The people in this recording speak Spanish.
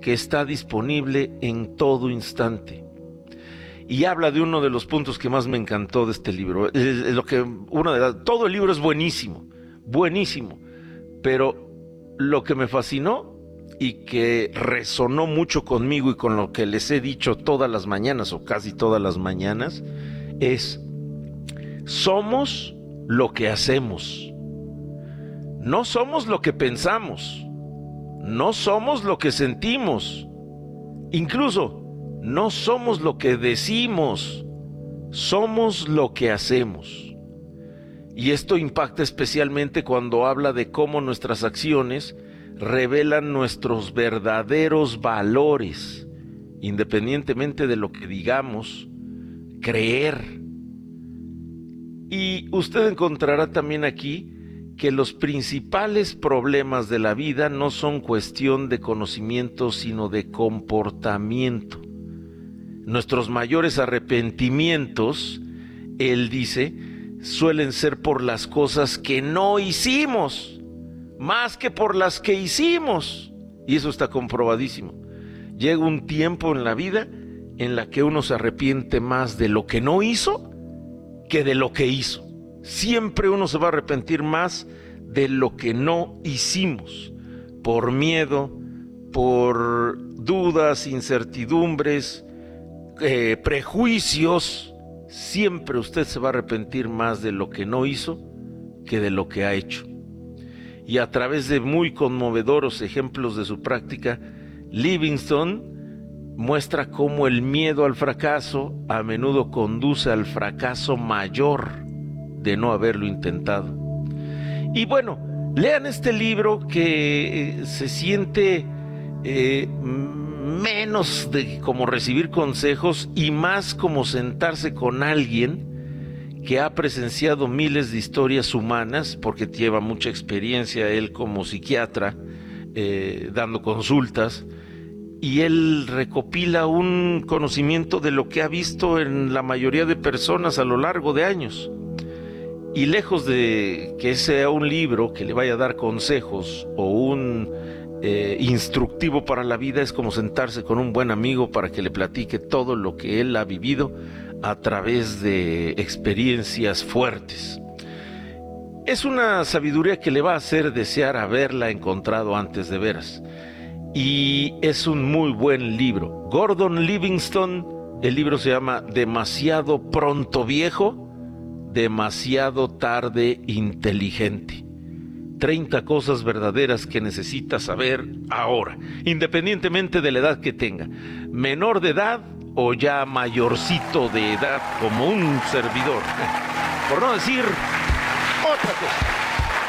que está disponible en todo instante. Y habla de uno de los puntos que más me encantó de este libro. Todo el libro es buenísimo, buenísimo, pero lo que me fascinó y que resonó mucho conmigo y con lo que les he dicho todas las mañanas o casi todas las mañanas es: somos lo que hacemos, no somos lo que pensamos, no somos lo que sentimos, incluso no somos lo que decimos, somos lo que hacemos. Y esto impacta especialmente cuando habla de cómo nuestras acciones revelan nuestros verdaderos valores, independientemente de lo que digamos, creer. Y usted encontrará también aquí que los principales problemas de la vida no son cuestión de conocimiento, sino de comportamiento. Nuestros mayores arrepentimientos, él dice, suelen ser por las cosas que no hicimos, más que por las que hicimos. Y eso está comprobadísimo. Llega un tiempo en la vida en la que uno se arrepiente más de lo que no hizo que de lo que hizo. Siempre uno se va a arrepentir más de lo que no hicimos, por miedo, por dudas, incertidumbres, prejuicios. Siempre usted se va a arrepentir más de lo que no hizo que de lo que ha hecho. Y a través de muy conmovedores ejemplos de su práctica, Livingstone muestra cómo el miedo al fracaso a menudo conduce al fracaso mayor de no haberlo intentado. Y bueno, lean este libro que se siente menos de como recibir consejos y más como sentarse con alguien que ha presenciado miles de historias humanas, porque lleva mucha experiencia él como psiquiatra, dando consultas, y él recopila un conocimiento de lo que ha visto en la mayoría de personas a lo largo de años. Y lejos de que sea un libro que le vaya a dar consejos o un instructivo para la vida, es como sentarse con un buen amigo para que le platique todo lo que él ha vivido a través de experiencias fuertes. Es una sabiduría que le va a hacer desear haberla encontrado antes de veras. Y es un muy buen libro. Gordon Livingstone, el libro se llama Demasiado pronto viejo, demasiado tarde inteligente. 30 cosas verdaderas que necesitas saber ahora, independientemente de la edad que tenga, menor de edad o ya mayorcito de edad, como un servidor, por no decir otra cosa.